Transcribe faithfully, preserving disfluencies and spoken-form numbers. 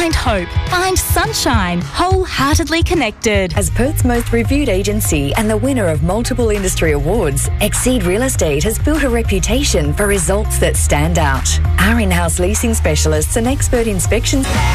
find hope, find sunshine, wholeheartedly connected. As Perth's most reviewed agency and the winner of multiple industry awards, Exceed Real Estate has built a reputation for results that stand out. Our in-house leasing specialists and expert inspections